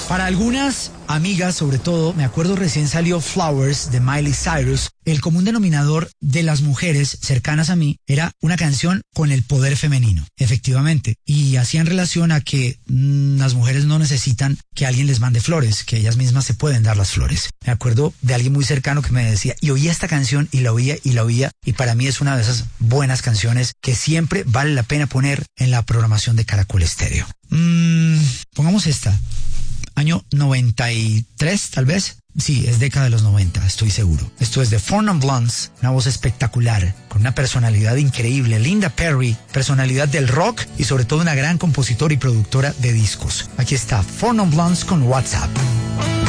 Para algunas amigas, sobre todo, me acuerdo recién salió Flowers de Miley Cyrus. El común denominador de las mujeres cercanas a mí era una canción con el poder femenino, efectivamente. Y hacían relación a que las mujeres no necesitan que alguien les mande flores, que ellas mismas se pueden dar las flores. Me acuerdo de alguien muy cercano que me decía, y oía esta canción y la oía y la oía, y para mí es una de esas buenas canciones que siempre vale la pena poner en la programación de Caracol Estéreo. Pongamos esta. Año 93, tal vez. Sí, es década de los 90, estoy seguro. Esto es de Four Non Blondes, una voz espectacular, con una personalidad increíble. Linda Perry, personalidad del rock y sobre todo una gran compositora y productora de discos. Aquí está Four Non Blondes con WhatsApp.